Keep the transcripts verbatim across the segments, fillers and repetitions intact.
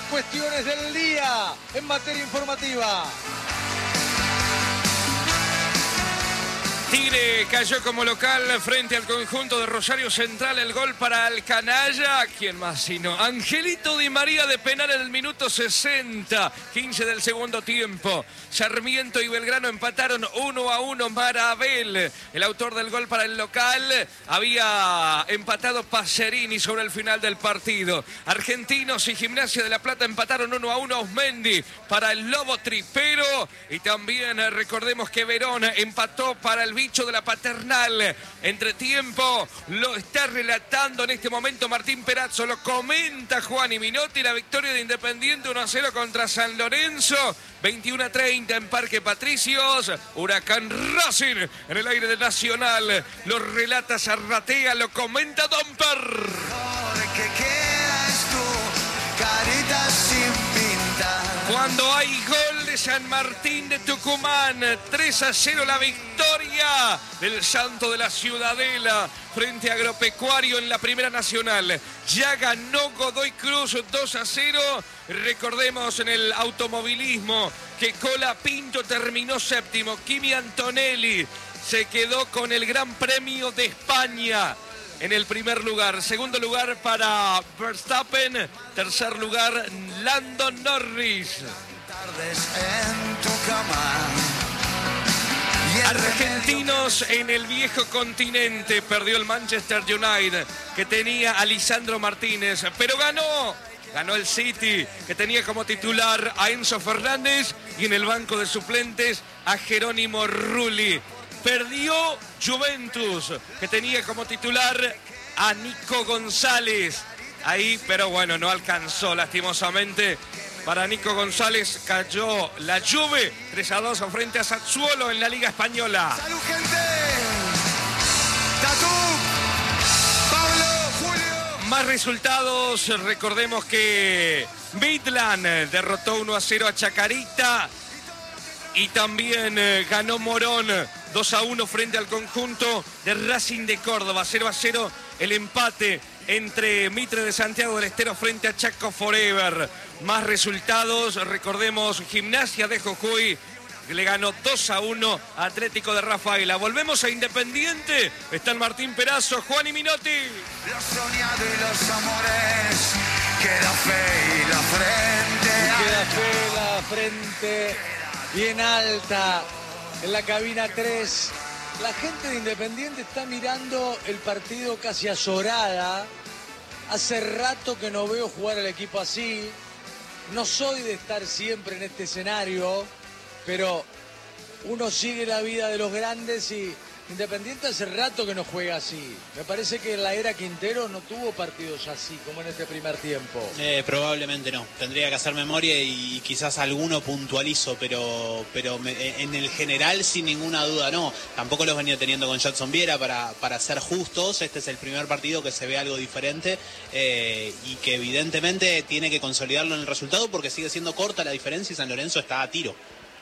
cuestiones del día en materia informativa. Tigre cayó como local frente al conjunto de Rosario Central. El gol para el canalla. ¿Quién más sino Angelito Di María de penal en el minuto sesenta. quince del segundo tiempo. Sarmiento y Belgrano empataron uno a uno. Marabel, el autor del gol para el local, había empatado Pacerini sobre el final del partido. Argentinos y Gimnasia de La Plata empataron uno a uno. Osmendi para el Lobo Tripero. Y también eh, recordemos que Verón empató para el Bicho de la Paternal. Entre tiempo lo está relatando en este momento Martín Perazzo, lo comenta Juan y Minotti. La victoria de Independiente uno a cero contra San Lorenzo, veintiuno a treinta en Parque Patricios. Huracán Racing en el aire de Nacional. Lo relata Zarratea, lo comenta Don Per. Cuando hay gol de San Martín de Tucumán, tres a cero la victoria del Santo de la Ciudadela frente a Agropecuario en la Primera Nacional. Ya ganó Godoy Cruz dos a cero. Recordemos en el automovilismo que Cola Pinto terminó séptimo. Kimi Antonelli se quedó con el Gran Premio de España en el primer lugar. Segundo lugar para Verstappen. Tercer lugar, Lando Norris. Argentinos en el viejo continente. Perdió el Manchester United, que tenía a Lisandro Martínez, pero ganó. Ganó el City, que tenía como titular a Enzo Fernández y en el banco de suplentes a Jerónimo Rulli. Perdió Juventus, que tenía como titular a Nico González. Ahí, pero bueno, no alcanzó lastimosamente. Para Nico González cayó la Juve tres a dos frente a Sassuolo en la Liga Española. ¡Salud, gente! ¡Tatú! ¡Pablo! ¡Julio! Más resultados. Recordemos que Midland derrotó uno a cero a Chacarita. Y también eh, ganó Morón dos a uno frente al conjunto de Racing de Córdoba. cero a cero el empate entre Mitre de Santiago del Estero frente a Chaco Forever. Más resultados, recordemos, Gimnasia de Jujuy le ganó dos a uno a Atlético de Rafaela. Volvemos a Independiente. Están Martín Perazzo, Juan y Minotti. Los soñados y los amores. Queda fe y la frente. Queda fe la frente bien alta en la cabina tres. La gente de Independiente está mirando el partido casi azorada. Hace rato que no veo jugar al equipo así. No soy de estar siempre en este escenario, pero uno sigue la vida de los grandes y Independiente hace rato que no juega así. Me parece que en la era Quintero no tuvo partidos así como en este primer tiempo. Eh, probablemente no. Tendría que hacer memoria y quizás alguno puntualizo, pero, pero me, en el general sin ninguna duda no. Tampoco los venía teniendo con Jackson Viera para, para ser justos. Este es el primer partido que se ve algo diferente eh, y que evidentemente tiene que consolidarlo en el resultado porque sigue siendo corta la diferencia y San Lorenzo está a tiro.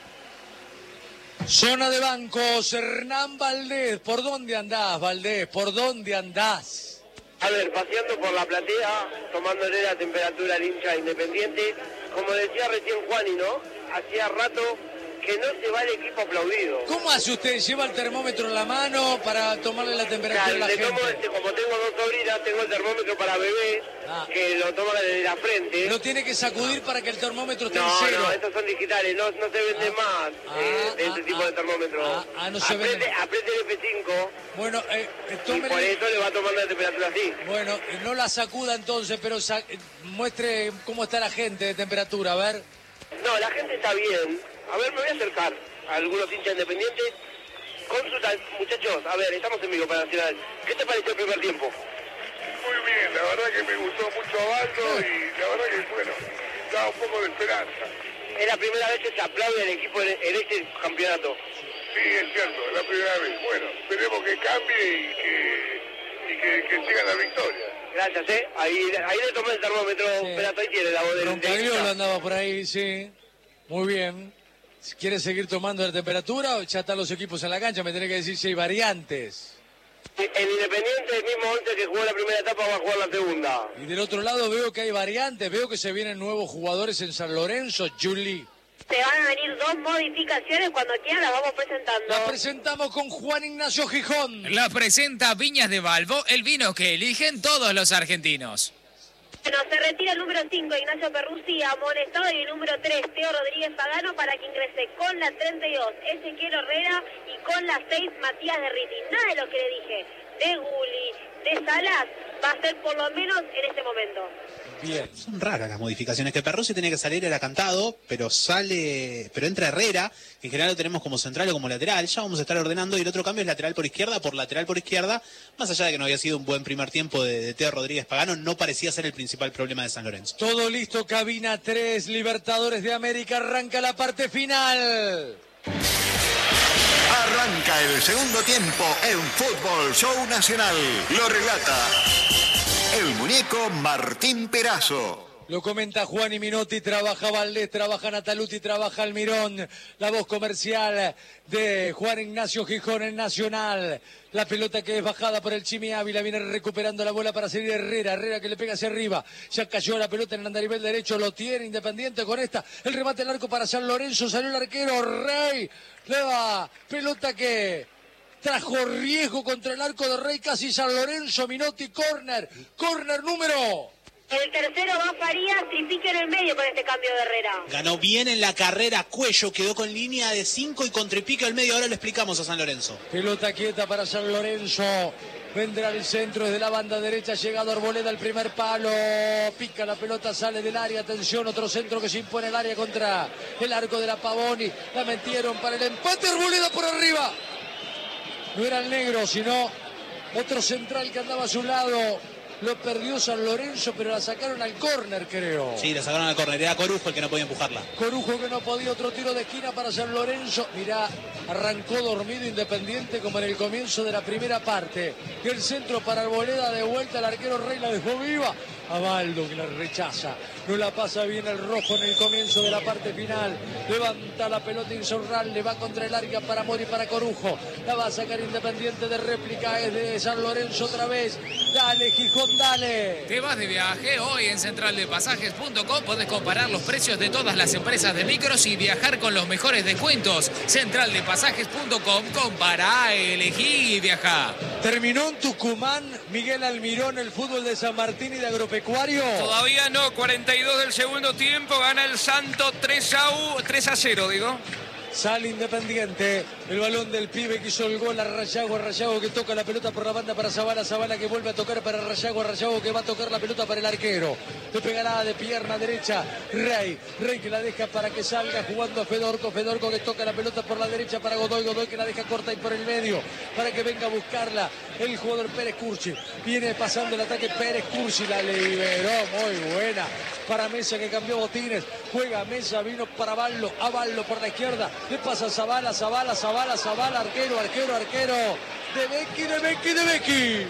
Zona de bancos, Hernán Valdés. ¿Por dónde andás, Valdés? ¿Por dónde andás? A ver, paseando por la platea, tomándole la temperatura al hincha Independiente. Como decía recién Juani, ¿no? Hacía rato que no se va el equipo aplaudido. ¿Cómo hace usted? ¿Lleva el termómetro en la mano para tomarle la temperatura Claro, a la le gente? tomo este, como tengo dos sobrinas, tengo el termómetro para bebé, Ah. que lo toma desde la frente. Lo tiene que sacudir para que el termómetro esté en No, cero. no, estos son digitales, no, no se venden Ah. más eh, Ah, de este ah, tipo ah. de termómetro. Ah, ah, no se apriete, venden. apriete el F cinco Bueno, eh, eh, y por tómele- eso le va tomando la temperatura así. Bueno, eh, no la sacuda entonces, pero sa- eh, muestre cómo está la gente de temperatura, a ver. No, la gente está bien. A ver, me voy a acercar a algunos hinchas independientes. Consulta, muchachos, a ver, estamos en vivo para Nacional. ¿Qué te pareció el primer tiempo? Muy bien, la verdad que me gustó mucho Abaldo y la verdad que, bueno, da un poco de esperanza. Es la primera vez que se aplaude al equipo en, en este campeonato. Sí, es cierto, es la primera vez. Bueno, esperemos que cambie y que, y que, que siga la victoria. Gracias, ¿eh? Ahí, ahí le tomé el termómetro, Sí. pero ahí tiene la voz del Roncagliolo hincha. andaba por ahí, sí. Muy bien. Si ¿Quiere seguir tomando la temperatura o ya están los equipos en la cancha? Me tiene que decir si hay variantes. El Independiente, el mismo once que jugó la primera etapa, va a jugar la segunda. Y del otro lado veo que hay variantes, veo que se vienen nuevos jugadores en San Lorenzo, Juli. Te van a venir dos modificaciones, cuando quieran las vamos presentando. La presentamos con Juan Ignacio Gijón. La presenta Viñas de Balbo, el vino que eligen todos los argentinos. Bueno, se retira el número cinco, Ignacio Perruzzi, amonestado, y el número tres, Teo Rodríguez Pagano, para que ingrese con la treinta y dos, Ezequiel Herrera, y con la seis, Matías Derriti. Nada de lo que le dije, de Gulli, de Salas, va a ser por lo menos en este momento. Bien. Son raras las modificaciones, que Perruzzi tenía que salir, era cantado, pero sale, pero entra Herrera, que en general lo tenemos como central o como lateral. Ya vamos a estar ordenando, y el otro cambio es lateral por izquierda por lateral por izquierda. Más allá de que no había sido un buen primer tiempo de, de Teo Rodríguez Pagano, no parecía ser el principal problema de San Lorenzo. Todo listo, cabina tres, Libertadores de América, arranca la parte final. Arranca el segundo tiempo en Fútbol Show Nacional. Lo relata el muñeco Martín Perazo. Lo comenta Juan y Minotti, trabaja Valdés, trabaja Nataluti, trabaja Almirón. La voz comercial de Juan Ignacio Gijón en Nacional. La pelota que es bajada por el Chimi Ávila, viene recuperando la bola para salir Herrera. Herrera que le pega hacia arriba. Ya cayó la pelota en el andarivel derecho, lo tiene Independiente con esta. El remate al arco para San Lorenzo, salió el arquero Rey. Le va, pelota que trajo riesgo contra el arco de Rey, casi San Lorenzo. Minotti, córner, córner número... El tercero va Farías y pique en el medio con este cambio de Herrera. Ganó bien en la carrera Cuello, quedó con línea de cinco y con tripique al medio. Ahora lo explicamos a San Lorenzo. Pelota quieta para San Lorenzo. Vendrá el centro desde la banda derecha. Llegado Arboleda al primer palo. Pica la pelota, sale del área. Atención, otro centro que se impone el área contra el arco de la Pavoni. La metieron para el empate. Arboleda por arriba. No era el negro, sino otro central que andaba a su lado. Lo perdió San Lorenzo, pero la sacaron al córner, creo. Sí, la sacaron al córner. Era Corujo el que no podía empujarla. Corujo que no podía, otro tiro de esquina para San Lorenzo. Mirá, arrancó dormido Independiente como en el comienzo de la primera parte. Y el centro para Arboleda, de vuelta, el arquero Rey la dejó viva. A Baldo que la rechaza. No la pasa bien el rojo en el comienzo de la parte final. Levanta la pelota Insaurral, le va contra el área para Mori, para Corujo. La va a sacar Independiente de réplica, es de San Lorenzo otra vez. Dale, Gijón, dale. Te vas de viaje hoy en central de pasajes punto com. Podés comparar los precios de todas las empresas de micros y viajar con los mejores descuentos. central de pasajes punto com. Compará, elegí y viajá. Terminó en Tucumán, Miguel Almirón, el fútbol de San Martín y de Agropecuario. Todavía no, cuarenta y dos del segundo tiempo, gana el Santo tres a cero, digo. Sale Independiente, el balón del pibe que hizo el gol a Rayago, Rayago que toca la pelota por la banda para Zabala, Zabala que vuelve a tocar para Rayago, Rayago que va a tocar la pelota para el arquero. Le pegará de pierna derecha Rey, Rey que la deja para que salga jugando a Fedorco, Fedorco que toca la pelota por la derecha para Godoy, Godoy que la deja corta y por el medio para que venga a buscarla el jugador Pérez Curchi. Viene pasando el ataque Pérez Curchi, la liberó, muy buena para Mesa que cambió botines, juega Mesa, vino para Ballo, a Ballo por la izquierda. Le pasa a Zabala, Zabala, Zabala, Zabala, arquero, arquero, arquero. De Becky, de Becky, de Becky.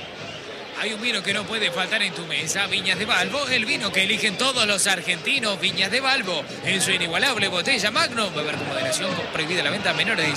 Hay un vino que no puede faltar en tu mesa, Viñas de Balbo, el vino que eligen todos los argentinos, Viñas de Balbo. En su inigualable botella Magnum, beber con moderación, prohibida la venta a menores de